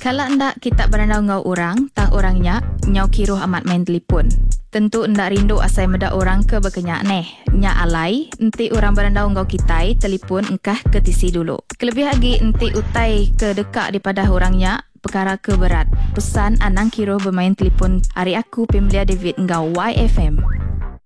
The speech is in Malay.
Kalau ndak kita berandau ngau orang, tang orangnya nyau kiruh amat main telefon. Tentu ndak rindu asai meda orang ke berkenyak neh. Nya alai, enti orang berandau ngau kitai, telefon engkah ke tisi dulu. Kelebih lagi enti utai ke dekat daripada orangnya, perkara ke berat. Pesan anang kiruh bermain telefon hari aku Pembelia David ngau YFM.